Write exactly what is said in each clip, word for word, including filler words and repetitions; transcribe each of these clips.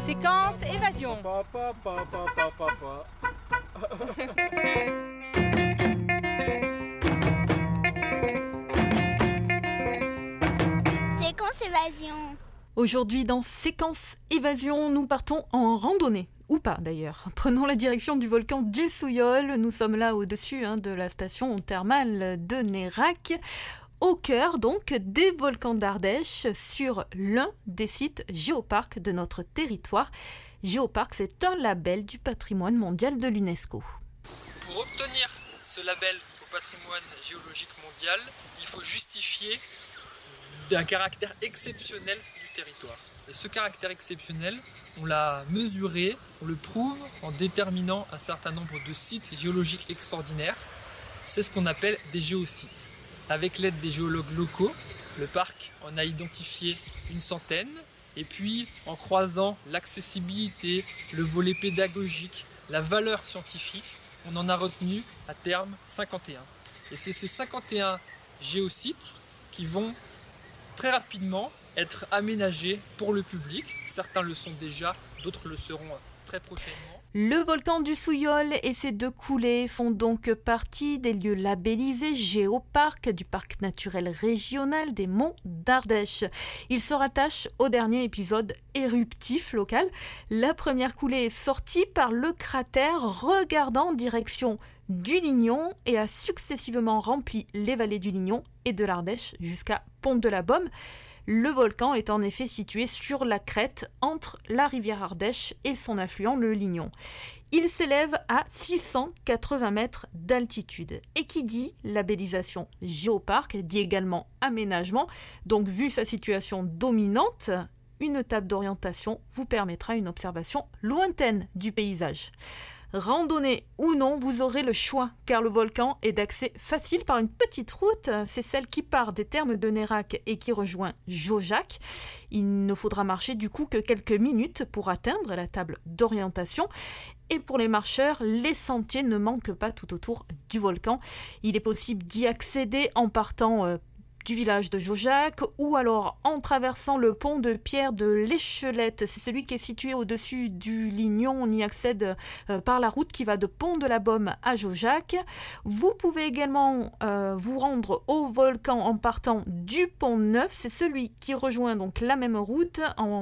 Séquence évasion. Pa, pa, pa, pa, pa, pa. Séquence évasion. Aujourd'hui, dans Séquence évasion, nous partons en randonnée. Ou pas d'ailleurs. Prenons la direction du volcan du Souillol. Nous sommes là au-dessus hein, de la station thermale de Nérac, au cœur donc des volcans d'Ardèche, sur l'un des sites géoparcs de notre territoire. Géoparc, c'est un label du patrimoine mondial de l'UNESCO. Pour obtenir ce label au patrimoine géologique mondial, il faut justifier d'un caractère exceptionnel du territoire. Et ce caractère exceptionnel, on l'a mesuré, on le prouve en déterminant un certain nombre de sites géologiques extraordinaires. C'est ce qu'on appelle des géosites. Avec l'aide des géologues locaux, le parc en a identifié une centaine. Et puis, en croisant l'accessibilité, le volet pédagogique, la valeur scientifique, on en a retenu à terme cinquante et un. Et c'est ces cinquante et un géosites qui vont très rapidement être aménagés pour le public. Certains le sont déjà, d'autres le seront très prochainement. Le volcan du Souillol et ses deux coulées font donc partie des lieux labellisés Géoparc du parc naturel régional des monts d'Ardèche. Ils se rattachent au dernier épisode éruptif local. La première coulée est sortie par le cratère regardant en direction du Lignon et a successivement rempli les vallées du Lignon et de l'Ardèche jusqu'à Pont-de-la-Baume. Le volcan est en effet situé sur la crête entre la rivière Ardèche et son affluent le Lignon. Il s'élève à six cent quatre-vingts mètres d'altitude. Et qui dit labellisation géoparc dit également aménagement. Donc vu sa situation dominante, une table d'orientation vous permettra une observation lointaine du paysage. Randonnée ou non, vous aurez le choix, car le volcan est d'accès facile par une petite route. C'est celle qui part des thermes de Nérac et qui rejoint Jaujac. Il ne faudra marcher du coup que quelques minutes pour atteindre la table d'orientation. Et pour les marcheurs, les sentiers ne manquent pas tout autour du volcan. Il est possible d'y accéder en partant euh, du village de Jaujac ou alors en traversant le pont de pierre de l'Échelette. C'est celui qui est situé au-dessus du Lignon. On y accède euh, par la route qui va de Pont-de-la-Baume à Jaujac. Vous pouvez également euh, vous rendre au volcan en partant du Pont Neuf. C'est celui qui rejoint donc la même route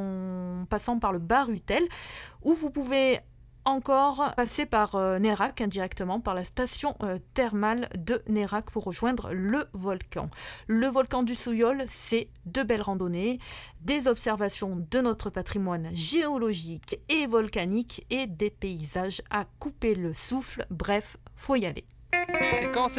en passant par le Barutel, où vous pouvez encore passer par euh, Nérac indirectement par la station euh, thermale de Nérac pour rejoindre le volcan. Le volcan du Souillol, c'est de belles randonnées, des observations de notre patrimoine géologique et volcanique et des paysages à couper le souffle. Bref, faut y aller. Séquence